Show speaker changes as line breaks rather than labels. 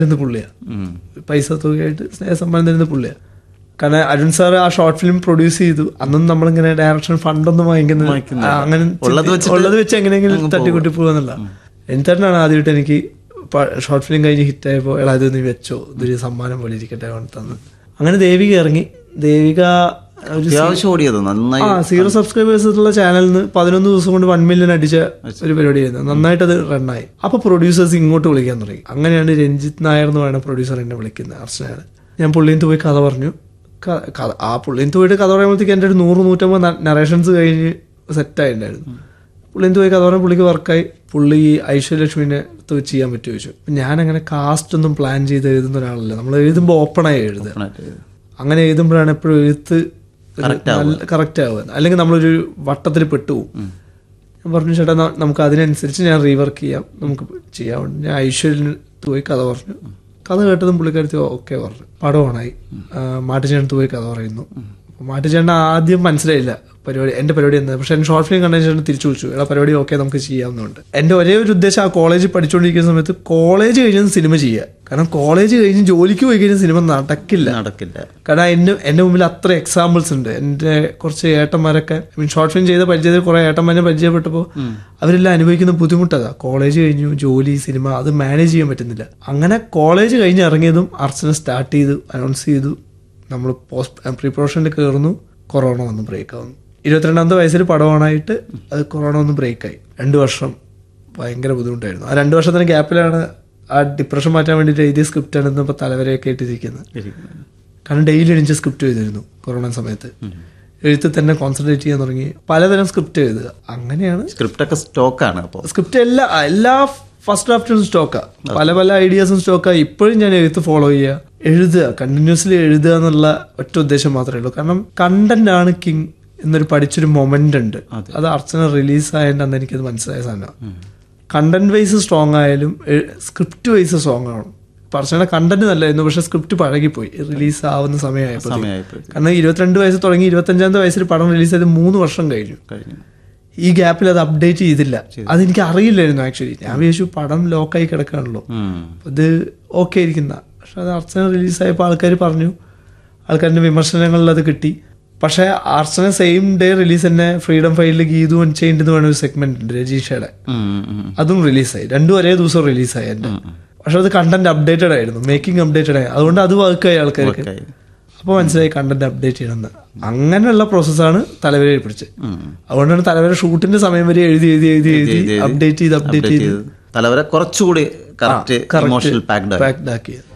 പുള്ളിയാണ്, പൈസ തുകയായിട്ട് സ്നേഹസമ്മാനം തരുന്ന പുള്ളിയാണ്. കാരണം അരുൺ സാർ ആ ഷോർട്ട് ഫിലിം പ്രൊഡ്യൂസ് ചെയ്തു. അന്നും നമ്മളിങ്ങനെ ഡയറക്ഷൻ ഫണ്ടൊന്നും വാങ്ങിക്കുന്നത് അങ്ങനെ ഉള്ളത് വെച്ച് എങ്ങനെയെങ്കിലും തട്ടിക്കൂട്ടി പോകുന്നില്ല. എനിത്തന്നാണ് ആദ്യമായിട്ട് എനിക്ക് ഷോർട്ട് ഫിലിം കഴിഞ്ഞ് ഹിറ്റായപ്പോൾ എടാ ഇത് നീ വെച്ചോ, ഇതൊരു സമ്മാനം പോലെ ഇരിക്കട്ടെ തന്നു. അങ്ങനെ ദേവിക ഇറങ്ങി. ദേവിക 0 സബ്സ്ക്രൈബേഴ്സ് ഉള്ള ചാനലിൽ നിന്ന് 11 ദിവസം കൊണ്ട് 1 മില്യൺ അടിച്ച ഒരു പരിപാടിയായിരുന്നു. നന്നായിട്ട് അത് റണ്ണായി. അപ്പൊ പ്രൊഡ്യൂസേഴ്സ് ഇങ്ങോട്ട് വിളിക്കാൻ തുടങ്ങി. അങ്ങനെയാണ് രഞ്ജിത്ത് നായർ എന്ന് പറയുന്ന പ്രൊഡ്യൂസർ എന്നെ വിളിക്കുന്നത്. അർച്ചനയാണ്. ഞാൻ പുള്ളിയത്ത് പോയി കഥ പറഞ്ഞു. ആ പുള്ളിയത്ത് പോയിട്ട് കഥ പറയുമ്പോഴത്തേക്ക് എൻ്റെ ഒരു 100-150 നറേഷൻസ് കഴിഞ്ഞ് സെറ്റായിട്ടുണ്ടായിരുന്നു. പുള്ളിയത്ത് പോയി കഥ പറഞ്ഞാൽ പുള്ളിക്ക് വർക്കായി. പുള്ളി ഐശ്വര്യലക്ഷ്മിനെ ചെയ്യാൻ പറ്റുമോ ചോദിച്ചു. ഞാനങ്ങനെ കാസ്റ്റ് ഒന്നും പ്ലാൻ ചെയ്ത് എഴുതുന്ന ഒരാളല്ല. നമ്മൾ എഴുതുമ്പോൾ ഓപ്പണായി എഴുതുക. അങ്ങനെ എഴുതുമ്പോഴാണ് എപ്പോഴും എഴുത്ത് കറക്റ്റ് ആവുക. അല്ലെങ്കിൽ നമ്മളൊരു വട്ടത്തിൽ പെട്ടുപോകും. ഞാൻ പറഞ്ഞു ചേട്ടാ നമുക്ക് അതിനനുസരിച്ച് ഞാൻ റീവർക്ക് ചെയ്യാം, നമുക്ക് ചെയ്യാം. ഞാൻ ഐശ്വര്യന് പോയി കഥ പറഞ്ഞു. കഥ കേട്ടതും പുള്ളിക്കാരത്തി ഓക്കെ പറഞ്ഞു. പടം ഓണായി. മാട്ടുചേട്ടനടുത്ത് പോയി കഥ പറയുന്നു. മാട്ടുചേട്ടൻ ആദ്യം മനസ്സിലായില്ല പരിപാടി, എന്റെ പരിപാടി എന്താ. പക്ഷെ എന്റെ ഷോർട്ട് ഫിലിം കണ്ടതിന് ശേഷം തിരിച്ചു വിളിച്ചു, എടാ പരിപാടി ഓക്കെ നമുക്ക് ചെയ്യാവുന്നുണ്ട്. എന്റെ ഒരേ ഒരു ഉദ്ദേശം ആ കോളേജിൽ പഠിച്ചുകൊണ്ടിരിക്കുന്ന സമയത്ത് കോളേജ് കഴിഞ്ഞ് സിനിമ ചെയ്യുക. കാരണം കോളേജ് കഴിഞ്ഞ് ജോലിക്ക് പോയി കഴിഞ്ഞാൽ സിനിമ നടക്കില്ല. കാരണം എന്റെ മുമ്പിൽ അത്ര എക്സാമ്പിൾസ് ഉണ്ട്. എന്റെ കുറച്ച് ഏട്ടന്മാരൊക്കെ ഷോർട്ട് ഫിലിം ചെയ്ത പരിചയത്തിൽ കുറെ ഏട്ടന്മാരെ പരിചയപ്പെട്ടപ്പോൾ അവരെല്ലാം അനുഭവിക്കുന്ന ബുദ്ധിമുട്ടതാ. കോളേജ് കഴിഞ്ഞു, ജോലി, സിനിമ അത് മാനേജ് ചെയ്യാൻ പറ്റുന്നില്ല. അങ്ങനെ കോളേജ് കഴിഞ്ഞ് ഇറങ്ങിയതും അർച്ചന സ്റ്റാർട്ട് ചെയ്തു, അനൗൺസ് ചെയ്തു. നമ്മൾ പ്രീ പ്രൊഡക്ഷനിൽ കയറുന്നു. കൊറോണ വന്ന് ബ്രേക്ക് ആവുന്നു. 22ാമത്തെ വയസ്സിൽ പടമാണായിട്ട് അത് കൊറോണ ഒന്ന് ബ്രേക്കായി. 2 വർഷം ഭയങ്കര ബുദ്ധിമുട്ടായിരുന്നു. ആ 2 വർഷത്തിന് ഗ്യാപ്പിലാണ് ആ ഡിപ്രഷൻ മാറ്റാൻ വേണ്ടിയിട്ട് എഴുതിയ സ്ക്രിപ്റ്റാണ് ഇന്നിപ്പോൾ തലവരെയൊക്കെ ഇട്ടിരിക്കുന്നത്. കാരണം ഡെയിലി എണിച്ച് സ്ക്രിപ്റ്റ് എഴുതിയിരുന്നു കൊറോണ സമയത്ത്. എഴുത്തിൽ തന്നെ കോൺസെൻട്രേറ്റ് ചെയ്യാൻ തുടങ്ങി. പലതരം സ്ക്രിപ്റ്റ് എഴുതുക. അങ്ങനെയാണ്.
സ്ക്രിപ്റ്റൊക്കെ സ്റ്റോക്കാണ്. അപ്പോൾ
സ്ക്രിപ്റ്റ് എല്ലാ ഫസ്റ്റ് ഡ്രാഫ്റ്റും സ്റ്റോക്കാണ്. പല ഐഡിയാസും സ്റ്റോക്കാണ്. ഇപ്പോഴും ഞാൻ എഴുത്ത് ഫോളോ ചെയ്യുക, എഴുതുക, കണ്ടിന്യൂസ്ലി എഴുതുക എന്നുള്ള ഒറ്റ ഉദ്ദേശം മാത്രമേ ഉള്ളൂ. കാരണം കണ്ടന്റ് ആണ് കിങ് എന്നൊരു പഠിച്ചൊരു മൊമെന്റ് ഉണ്ട്. അത് അർച്ചന റിലീസായതിൻ്റെ അന്ന് എനിക്കത് മനസ്സിലായ സാധനമാണ്. കണ്ടന്റ് വൈസ് സ്ട്രോങ് ആയാലും സ്ക്രിപ്റ്റ് വൈസ് സ്ട്രോങ് ആണ്. അർച്ചനയുടെ കണ്ടന്റ് നല്ലായിരുന്നു, പക്ഷെ സ്ക്രിപ്റ്റ് പഴകിപ്പോയി റിലീസ് ആവുന്ന സമയമായപ്പോൾ. കാരണം 22 വയസ്സ് തുടങ്ങി 25ാമത്തെ വയസ്സിൽ പടം റിലീസ് ചെയ്ത് 3 വർഷം കഴിഞ്ഞു. ഈ ഗ്യാപ്പിൽ അത് അപ്ഡേറ്റ് ചെയ്തില്ല. അതെനിക്ക് അറിയില്ലായിരുന്നു ആക്ച്വലി. ഞാൻ വിചാരിച്ചു പടം ലോക്കായി കിടക്കാണല്ലോ, അത് ഓക്കെ ഇരിക്കുന്ന. പക്ഷെ അത് അർച്ചന റിലീസായപ്പോൾ ആൾക്കാർ പറഞ്ഞു, ആൾക്കാരുടെ വിമർശനങ്ങളിൽ അത് കിട്ടി. പക്ഷെ അർച്ചന സെയിം ഡേ റിലീസ് തന്നെ ഫ്രീഡം ഫൈലിൽ ഗീതു അൺചെയിൻഡ് എന്ന് പറഞ്ഞ ഒരു സെഗ്മെന്റ് ഉണ്ട് രജീഷയുടെ, അതും റിലീസായി. 2 ഒരേ ദിവസം റിലീസായി എൻ്റെ. പക്ഷെ അത് കണ്ടന്റ് അപ്ഡേറ്റഡ് ആയിരുന്നു, മേക്കിംഗ് അപ്ഡേറ്റഡ് ആയി. അതുകൊണ്ട് അത് വർക്കായി ആൾക്കാർക്ക്. അപ്പോൾ മനസ്സിലായി കണ്ടന്റ് അപ്ഡേറ്റ് ചെയ്യണമെന്ന്. അങ്ങനെയുള്ള പ്രോസസ്സാണ് തലവരെ പിടിച്ചത്. അതുകൊണ്ടാണ് തലവരെ ഷൂട്ടിന്റെ സമയം വരെ എഴുതി അപ്ഡേറ്റ് ചെയ്ത് തലവരെ കുറച്ചുകൂടി പാക്ഡ് ആക്കിയത്.